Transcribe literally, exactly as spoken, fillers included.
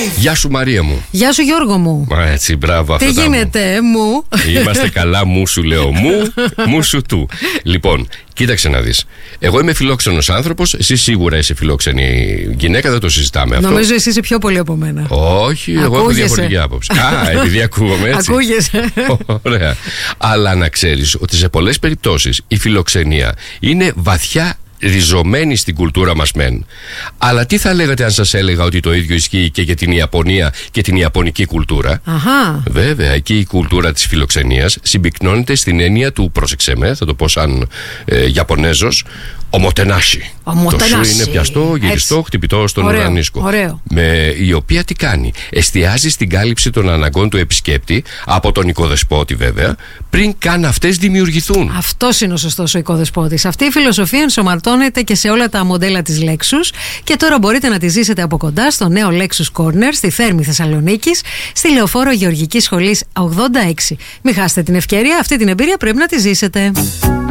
Γεια σου Μαρία μου. Γεια σου Γιώργο μου. Μα έτσι, μπράβο. Τι γίνεται μου. μου. Είμαστε καλά, μου σου λέω μου, μου σου του. Λοιπόν, κοίταξε να δεις. Εγώ είμαι φιλόξενος άνθρωπος, εσύ σίγουρα είσαι φιλόξενη γυναίκα, δεν το συζητάμε αυτό. Νομίζω εσύ είσαι πιο πολύ από μένα. Όχι, εγώ έχω διαφορετική άποψη. Α, επειδή ακούγομαι έτσι. Ακούγεσαι. Ωραία. Αλλά να ξέρεις ότι σε πολλές περιπτώσεις η φιλοξενία είναι βαθιά ριζωμένη στην κουλτούρα μας μεν. Αλλά τι θα λέγατε αν σας έλεγα ότι το ίδιο ισχύει και για την Ιαπωνία και την Ιαπωνική κουλτούρα? Αχα. Βέβαια, εκεί η κουλτούρα της φιλοξενίας συμπυκνώνεται στην έννοια του, πρόσεξε με, θα το πω σαν ε, Ιαπωνέζος, ομοτενάσι. Το σου είναι πιαστό, γυριστό, έτσι, χτυπητό στον ωραίο, ουρανίσκο. Ωραίο. Με, η οποία τι κάνει? Εστιάζει στην κάλυψη των αναγκών του επισκέπτη από τον οικοδεσπότη βέβαια, πριν καν αυτές δημιουργηθούν. Αυτός είναι ο σωστός ο οικοδεσπότης. Αυτή η φιλοσοφία ενσωματώνεται και σε όλα τα μοντέλα της Lexus και τώρα μπορείτε να τη ζήσετε από κοντά στο νέο Lexus Corner στη Θέρμη Θεσσαλονίκης, στη Λεωφόρο Γεωργικής Σχολής ογδόντα έξι. Μην χάσετε την ευκαιρία, αυτή την εμπειρία πρέπει να τη ζήσετε.